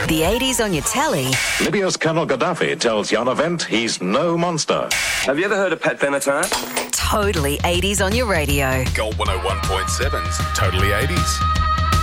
The 80s on your telly. Libya's Colonel Gaddafi tells Jan Event he's no monster. Have you ever heard of Pat Benatar? Totally 80s on your radio. Gold 101.7's Totally 80s.